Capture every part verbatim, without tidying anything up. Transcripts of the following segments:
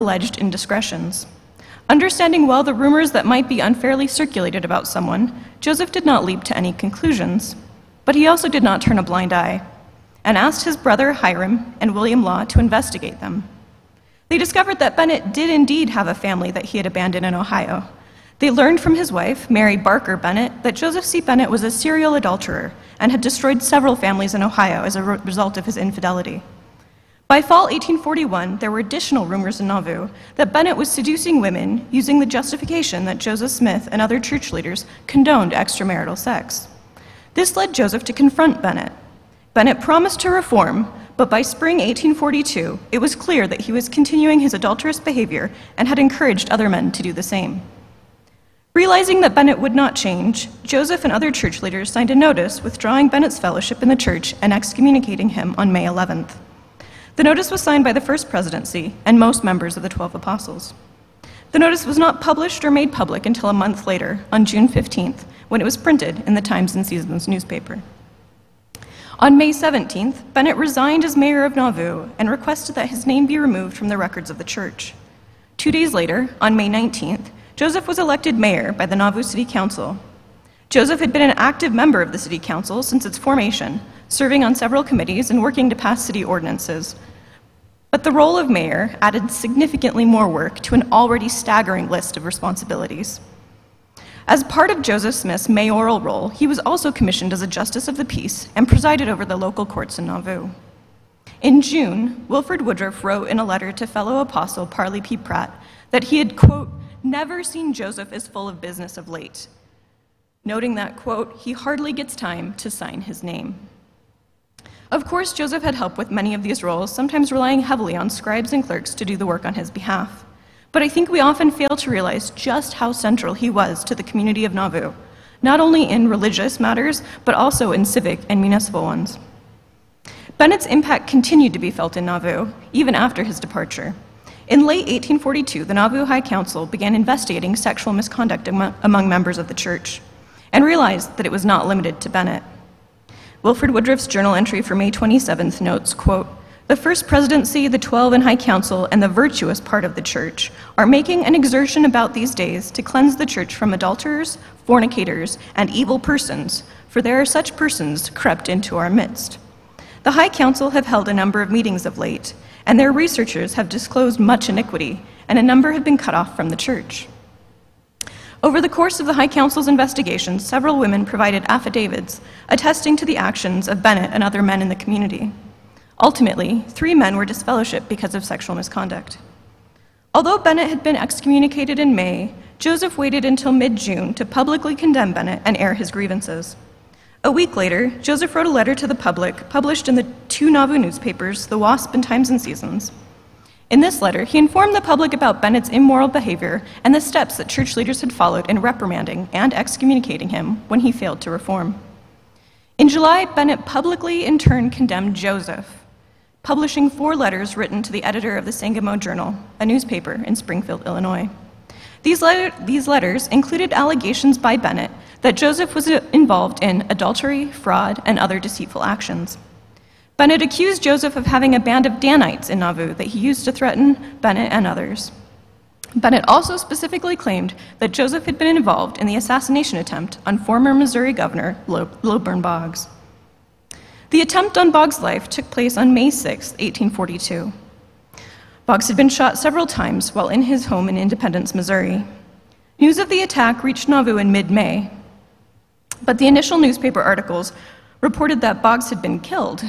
alleged indiscretions. Understanding well the rumors that might be unfairly circulated about someone, Joseph did not leap to any conclusions, but he also did not turn a blind eye, and asked his brother Hiram and William Law to investigate them. They discovered that Bennet did indeed have a family that he had abandoned in Ohio. They learned from his wife, Mary Barker Bennet, that Joseph C. Bennet was a serial adulterer and had destroyed several families in Ohio as a result of his infidelity. By fall eighteen forty-one, there were additional rumors in Nauvoo that Bennet was seducing women using the justification that Joseph Smith and other church leaders condoned extramarital sex. This led Joseph to confront Bennet. Bennet promised to reform, but by spring eighteen forty-two, it was clear that he was continuing his adulterous behavior and had encouraged other men to do the same. Realizing that Bennet would not change, Joseph and other church leaders signed a notice withdrawing Bennet's fellowship in the church and excommunicating him on May eleventh. The notice was signed by the First Presidency and most members of the Twelve Apostles. The notice was not published or made public until a month later, on June fifteenth, when it was printed in the Times and Seasons newspaper. On May seventeenth, Bennet resigned as mayor of Nauvoo and requested that his name be removed from the records of the church. Two days later, on May nineteenth, Joseph was elected mayor by the Nauvoo City Council. Joseph had been an active member of the City Council since its formation, serving on several committees and working to pass city ordinances. But the role of mayor added significantly more work to an already staggering list of responsibilities. As part of Joseph Smith's mayoral role, he was also commissioned as a justice of the peace and presided over the local courts in Nauvoo. In June, Wilford Woodruff wrote in a letter to fellow apostle Parley P. Pratt that he had, quote, never seen Joseph as full of business of late, noting that, quote, he hardly gets time to sign his name. Of course, Joseph had help with many of these roles, sometimes relying heavily on scribes and clerks to do the work on his behalf. But I think we often fail to realize just how central he was to the community of Nauvoo, not only in religious matters, but also in civic and municipal ones. Bennet's impact continued to be felt in Nauvoo, even after his departure. In late eighteen forty-two, the Nauvoo High Council began investigating sexual misconduct among members of the church, and realized that it was not limited to Bennet. Wilford Woodruff's journal entry for May twenty-seventh notes, quote, the First Presidency, the Twelve and High Council, and the virtuous part of the church are making an exertion about these days to cleanse the church from adulterers, fornicators, and evil persons, for there are such persons crept into our midst. The High Council have held a number of meetings of late, and their researchers have disclosed much iniquity, and a number have been cut off from the church. Over the course of the High Council's investigation, several women provided affidavits attesting to the actions of Bennet and other men in the community. Ultimately, three men were disfellowshipped because of sexual misconduct. Although Bennet had been excommunicated in May, Joseph waited until mid-June to publicly condemn Bennet and air his grievances. A week later, Joseph wrote a letter to the public, published in the two Nauvoo newspapers, The Wasp and Times and Seasons. In this letter, he informed the public about Bennet's immoral behavior and the steps that church leaders had followed in reprimanding and excommunicating him when he failed to reform. In July, Bennet publicly in turn condemned Joseph, publishing four letters written to the editor of the Sangamo Journal, a newspaper in Springfield, Illinois. These, letter, these letters included allegations by Bennet that Joseph was involved in adultery, fraud, and other deceitful actions. Bennet accused Joseph of having a band of Danites in Nauvoo that he used to threaten Bennet and others. Bennet also specifically claimed that Joseph had been involved in the assassination attempt on former Missouri Governor Lilburn Boggs. The attempt on Boggs' life took place on May sixth, eighteen forty-two. Boggs had been shot several times while in his home in Independence, Missouri. News of the attack reached Nauvoo in mid-May, but the initial newspaper articles reported that Boggs had been killed.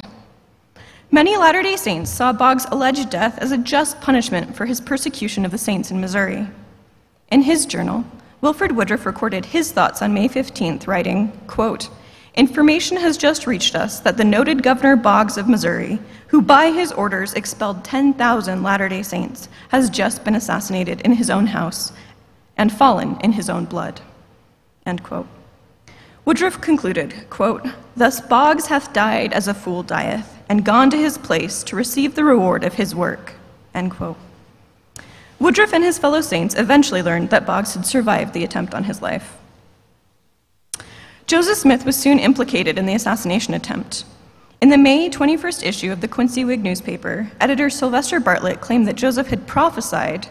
Many Latter-day Saints saw Boggs' alleged death as a just punishment for his persecution of the saints in Missouri. In his journal, Wilford Woodruff recorded his thoughts on May fifteenth, writing, quote, information has just reached us that the noted Governor Boggs of Missouri, who by his orders expelled ten thousand Latter-day Saints, has just been assassinated in his own house and fallen in his own blood, end quote. Woodruff concluded, quote, thus Boggs hath died as a fool dieth, and gone to his place to receive the reward of his work, end quote. Woodruff and his fellow saints eventually learned that Boggs had survived the attempt on his life. Joseph Smith was soon implicated in the assassination attempt. In the May twenty-first issue of the Quincy Whig newspaper, editor Sylvester Bartlett claimed that Joseph had prophesied